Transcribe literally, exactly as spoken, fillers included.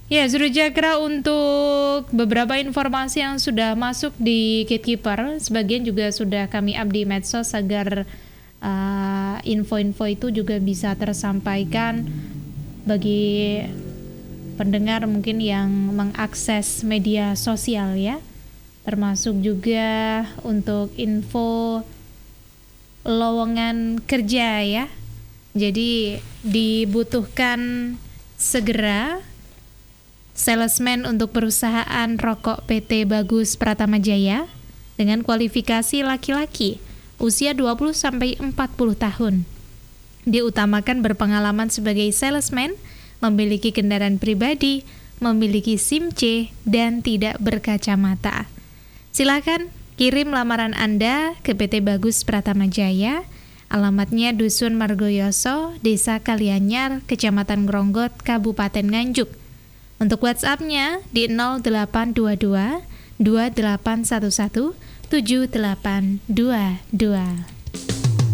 Ya, Surujakra, untuk beberapa informasi yang sudah masuk di Gatekeeper, sebagian juga sudah kami up di medsos agar uh, info-info itu juga bisa tersampaikan bagi pendengar mungkin yang mengakses media sosial ya, termasuk juga untuk info lowongan kerja ya. Jadi dibutuhkan segera salesman untuk perusahaan rokok P T Bagus Pratama Jaya dengan kualifikasi laki-laki usia dua puluh sampai empat puluh tahun. Diutamakan berpengalaman sebagai salesman, memiliki kendaraan pribadi, memiliki SIM C, dan tidak berkacamata. Silakan kirim lamaran Anda ke P T Bagus Pratama Jaya. Alamatnya Dusun Margoyoso, Desa Kalianyar, Kecamatan Gronggot, Kabupaten Nganjuk. Untuk WhatsApp-nya di nol delapan dua dua dua delapan satu satu tujuh delapan dua dua.